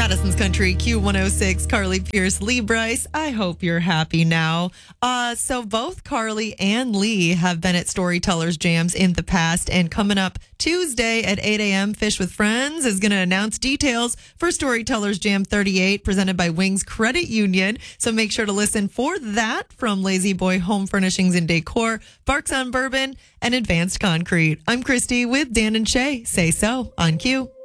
Madison's Country, Q106, Carly Pierce, Lee Bryce. I hope you're happy now. So both Carly and Lee have been at Storytellers Jams in the past, and coming up Tuesday at 8 a.m., Fish with Friends is going to announce details for Storytellers Jam 38, presented by Wings Credit Union. So make sure to listen for that from Lazy Boy Home Furnishings and Decor, Barks on Bourbon, and Advanced Concrete. I'm Christy with Dan and Shay. Say so on Q.